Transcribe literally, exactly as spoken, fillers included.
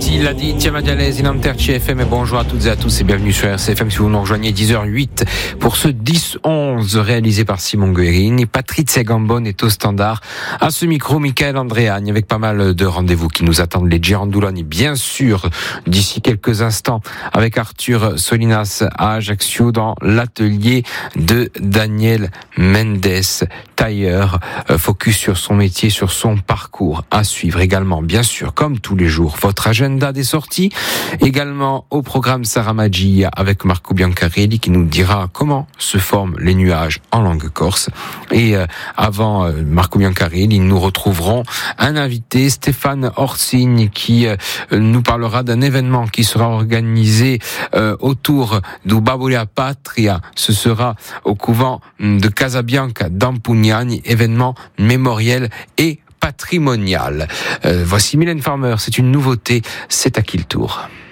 Il l'a dit, Tiama Dialès, Inter C F M, et bonjour à toutes et à tous et bienvenue sur R C F M si vous nous rejoignez, dix heures huit pour ce dix onze réalisé par Simon Guerini. Patrizia Gambon est au standard. À ce micro, Michael Andréagne, avec pas mal de rendez-vous qui nous attendent. Les Girandoloni, bien sûr, d'ici quelques instants, avec Arthur Solinas à Ajaccio dans l'atelier de Daniel Mendes, tailleur, focus sur son métier, sur son parcours. À suivre également, bien sûr, comme tous les jours, votre agenda des sorties. Également au programme Sarah Magia avec Marco Biancarelli qui nous dira comment se forment les nuages en langue corse. Et euh, avant euh, Marco Biancarelli, nous retrouverons un invité, Stéphane Orsigne, qui euh, nous parlera d'un événement qui sera organisé euh, autour du Babulia Patria. Ce sera au couvent de Casabianca d'Ampugnani, événement mémoriel et patrimonial. Euh, voici Mylène Farmer, c'est une nouveauté, c'est à qui le tour?